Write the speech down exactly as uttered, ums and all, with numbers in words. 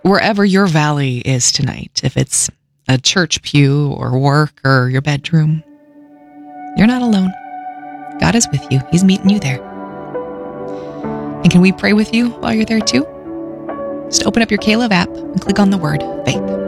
wherever your valley is tonight, if it's a church pew or work or your bedroom, you're not alone. God is with you. He's meeting you there. And can we pray with you while you're there too? Just open up your K-Love app and click on the word faith.